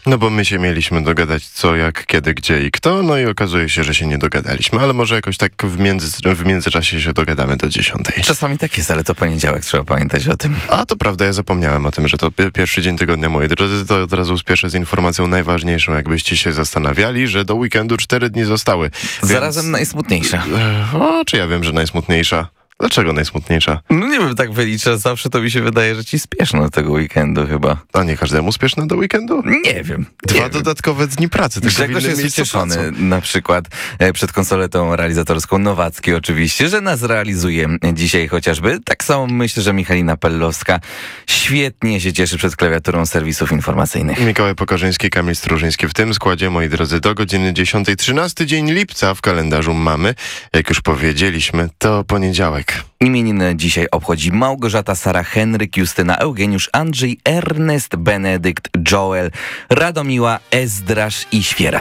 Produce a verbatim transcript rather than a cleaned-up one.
No bo my się mieliśmy dogadać co, jak, kiedy, gdzie i kto, no i okazuje się, że się nie dogadaliśmy, ale może jakoś tak w, między, w międzyczasie się dogadamy do dziesiątej. Czasami tak jest, ale to poniedziałek, trzeba pamiętać o tym. A to prawda, ja zapomniałem o tym, że to pi- pierwszy dzień tygodnia, moi drodzy, to od razu spieszę z informacją najważniejszą, jakbyście się zastanawiali, że do weekendu cztery dni zostały. Zarazem Więc... najsmutniejsza. O, czy ja wiem, że najsmutniejsza? Dlaczego najsmutniejsza? No nie wiem, tak wyliczę, zawsze to mi się wydaje, że ci spieszno do tego weekendu chyba. A nie każdemu spieszno do weekendu? Nie wiem. Dwa nie wiem. dodatkowe dni pracy. tylko w Grzegorz innym jest miejscu ucieszony pracy. na przykład e, przed konsoletą realizatorską Nowackiej oczywiście, że nas realizuje dzisiaj chociażby. Tak samo myślę, że Michalina Pellowska świetnie się cieszy przed klawiaturą serwisów informacyjnych. Mikołaj Pokorzyński, Kamil Stróżyński w tym składzie, moi drodzy, do godziny dziesiątej. trzynasty dzień lipca w kalendarzu mamy. Jak już powiedzieliśmy, to poniedziałek. Imieniny dzisiaj obchodzi Małgorzata, Sara, Henryk, Justyna, Eugeniusz, Andrzej, Ernest, Benedykt, Joel, Radomiła, Ezdrasz i Świera.